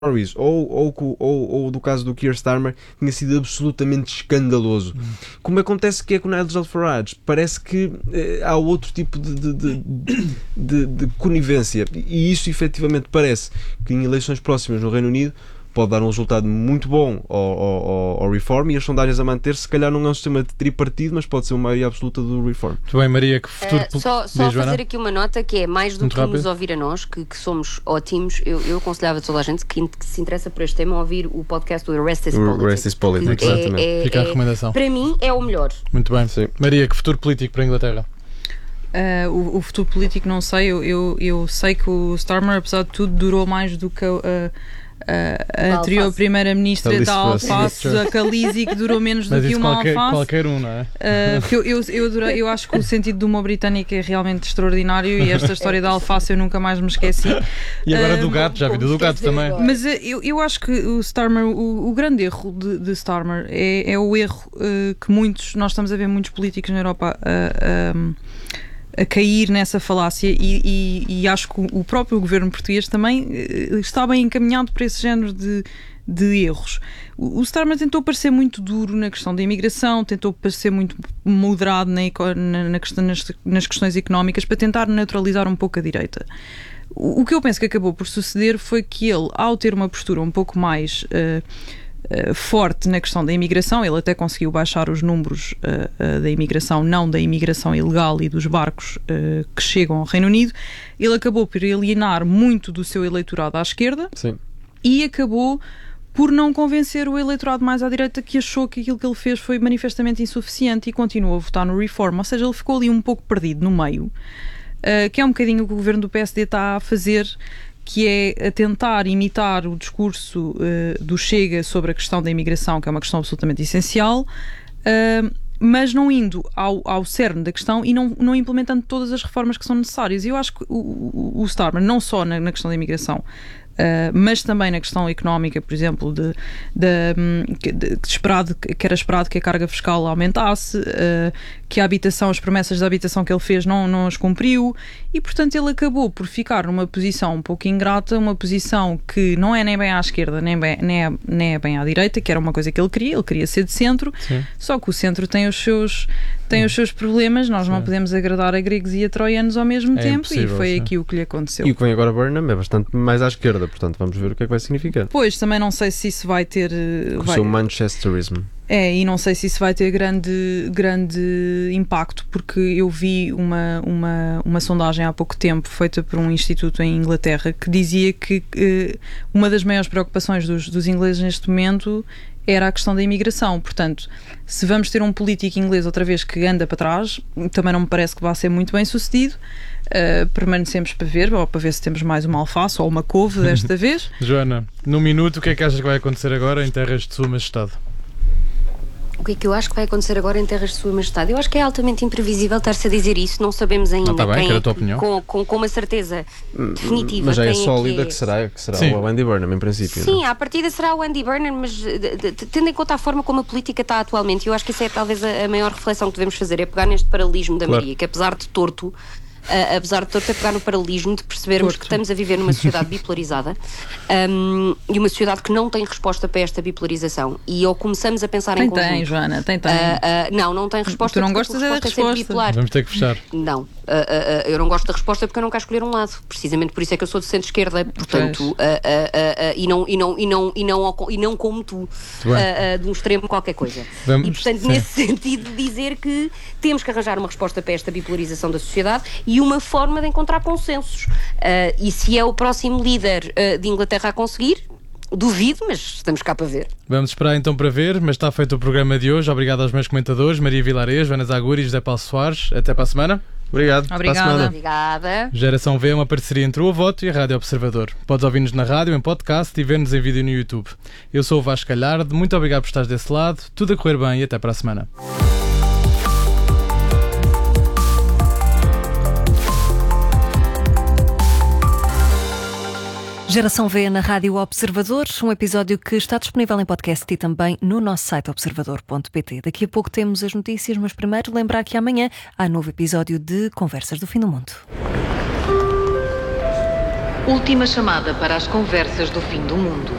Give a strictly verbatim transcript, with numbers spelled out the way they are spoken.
Norris ou, ou, ou, ou do caso do Keir Starmer tinha sido absolutamente escandaloso. Hum. Como acontece que é com o Nigel Farage, parece que eh, há outro tipo de, de, de, de, de conivência, e isso efetivamente parece que em eleições próximas no Reino Unido pode dar um resultado muito bom ao, ao, ao Reform, e as sondagens a manter-se, se calhar não é um sistema de tripartido, mas pode ser uma maioria absoluta do Reform. Muito bem, Maria, que futuro... Uh, só só Diz, fazer Joana? aqui uma nota que é, mais do Muito que rápido. nos ouvir a nós, que, que somos ótimos, eu, eu aconselhava a toda a gente que, que se interessa por este tema a ouvir o podcast do The Rest is Politics. O Rest is Politics, exatamente. É, é, Fica a é, recomendação. para mim é o melhor. Muito bem. Sim. Maria, que futuro político para a Inglaterra? Uh, o, o futuro político não sei, eu, eu, eu sei que o Starmer, apesar de tudo, durou mais do que uh, a, a anterior Alface. primeira-ministra da Alface, a Khaleesi, que durou menos do Mas que isso uma qualquer, alface. qualquer um, não é? Uh, porque eu, eu, eu, adorei, eu acho que o sentido do humor britânico é realmente extraordinário, e esta história da alface eu nunca mais me esqueci. E agora Uh, do gato, já vi do gato também. Mas uh, eu, eu acho que o Starmer, o, o grande erro de, de Starmer é, é o erro uh, que muitos, nós estamos a ver muitos políticos na Europa a, a, a cair nessa falácia, e, e, e acho que o próprio governo português também uh, está bem encaminhado para esse género de, de erros. O, o Starmer tentou parecer muito duro na questão da imigração, tentou parecer muito moderado na, na, na questão, nas, nas questões económicas, para tentar neutralizar um pouco a direita. O que eu penso que acabou por suceder foi que ele, ao ter uma postura um pouco mais uh, uh, forte na questão da imigração, ele até conseguiu baixar os números uh, uh, da imigração, não da imigração ilegal e dos barcos uh, que chegam ao Reino Unido, ele acabou por alienar muito do seu eleitorado à esquerda. Sim. E acabou por não convencer o eleitorado mais à direita, que achou que aquilo que ele fez foi manifestamente insuficiente, e continuou a votar no Reform. Ou seja, ele ficou ali um pouco perdido no meio. Uh, que é um bocadinho o que o governo do P S D está a fazer, que é a tentar imitar o discurso uh, do Chega sobre a questão da imigração, que é uma questão absolutamente essencial, uh, mas não indo ao, ao cerne da questão e não, não implementando todas as reformas que são necessárias. E eu acho que o, o, o Starmer, não só na, na questão da imigração, Uh, mas também na questão económica, por exemplo, de, de, de, de esperado, que era esperado que a carga fiscal aumentasse, uh, que a habitação, as promessas de habitação que ele fez não, não as cumpriu, e portanto ele acabou por ficar numa posição um pouco ingrata, uma posição que não é nem bem à esquerda, nem, bem, nem, é, nem é bem à direita, que era uma coisa que ele queria, ele queria ser de centro. Sim. Só que o centro tem os seus, tem os seus problemas, nós sim. não podemos agradar a gregos e a troianos ao mesmo é tempo, e foi sim. aqui o que lhe aconteceu. E o que vem agora Burnham é bastante mais à esquerda, portanto vamos ver o que é que vai significar. Pois, também não sei se isso vai ter... Com vai... o seu manchesterismo. É, e não sei se isso vai ter grande, grande impacto, porque eu vi uma, uma, uma sondagem há pouco tempo feita por um instituto em Inglaterra que dizia que eh, uma das maiores preocupações dos, dos ingleses neste momento era a questão da imigração. Portanto, se vamos ter um político inglês outra vez que anda para trás, também não me parece que vá ser muito bem sucedido. Uh, permanecemos para ver, ou para ver se temos mais uma alface ou uma couve desta vez. Joana, num minuto, o que é que achas que vai acontecer agora em terras de Sua Majestade? O que é que eu acho que vai acontecer agora em terras de Sua Majestade? Eu acho que é altamente imprevisível estar-se a dizer isso, não sabemos ainda. Não, está bem, quem que era é a tua opinião. Com, com, com uma certeza definitiva. Mas já é quem sólida é que será, que será Sim. o Andy Burnham, em princípio. Sim, não? à partida será o Andy Burnham, mas de, de, de, tendo em conta a forma como a política está atualmente, eu acho que isso é talvez a, a maior reflexão que devemos fazer, é pegar neste paralelismo da claro. Maria, que apesar de torto, Uh, apesar de todo, é pegar no paralelismo de percebermos Torto. que estamos a viver numa sociedade bipolarizada, um, e uma sociedade que não tem resposta para esta bipolarização, e ou começamos a pensar tem, em conjunto... Tem, Joana, tem, tem. Uh, uh, não, não tem resposta. Tu não porque gostas a da resposta é sempre resposta. bipolar. Vamos ter que fechar. Não, uh, uh, uh, eu não gosto da resposta porque eu não quero escolher um lado, precisamente por isso é que eu sou de centro-esquerda, portanto, uh, uh, uh, uh, e, não, e, não, e, não, e, não, e não como tu, uh, uh, de um extremo qualquer coisa. Vamos, e portanto, sim. nesse sentido, dizer que temos que arranjar uma resposta para esta bipolarização da sociedade e uma forma de encontrar consensos. Uh, e se é o próximo líder uh, de Inglaterra a conseguir, duvido, mas estamos cá para ver. Vamos esperar então para ver, mas está feito o programa de hoje. Obrigado aos meus comentadores, Maria Vilarez, Joana Zaguri e José Paulo Soares. Até para a semana. Obrigado. Obrigada. Obrigada. Geração V é uma parceria entre o A Voto e a Rádio Observador. Podes ouvir-nos na rádio, em podcast e ver-nos em vídeo no YouTube. Eu sou o Vasco Galhardo, muito obrigado por estares desse lado, tudo a correr bem e até para a semana. Geração V na Rádio Observador, um episódio que está disponível em podcast e também no nosso site observador ponto pt. Daqui a pouco temos as notícias, mas primeiro lembrar que amanhã há novo episódio de Conversas do Fim do Mundo. Última chamada para as conversas do fim do mundo.